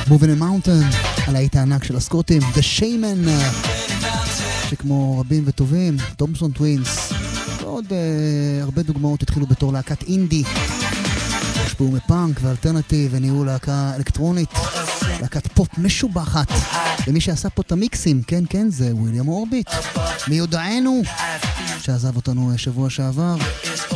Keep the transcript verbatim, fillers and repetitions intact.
Moving a Mountain, הלהיט הענק של הסקוטים, The Shaman, שכמו רבים וטובים, תומפסון טווינס, ועוד uh, הרבה דוגמאות התחילו בתור להקת אינדי, השפעו מפאנק ואלטרנטיב וניהול להקה אלקטרונית, להקת פופ משובחת, ומי שעשה פה את המיקסים, כן כן, זה וויליאם אורביט, מיודענו, שעזב אותנו שבוע שעבר,